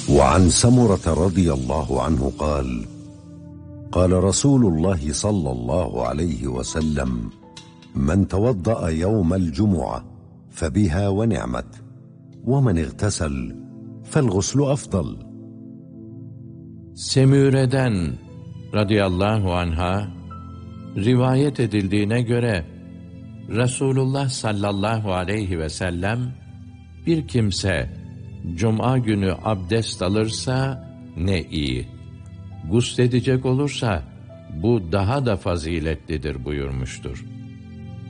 وعن سمرة رضي الله عنه قال قال رسول الله صلى الله عليه وسلم من توضأ يوم الجمعة فبها ونعمت ومن اغتسل فالغسل أفضل. Semüre'den radıyallahu anha rivayet edildiğine göre Resulullah sallallahu aleyhi ve sellem bir kimse cuma günü abdest alırsa ne iyi, gusledecek olursa bu daha da faziletlidir buyurmuştur.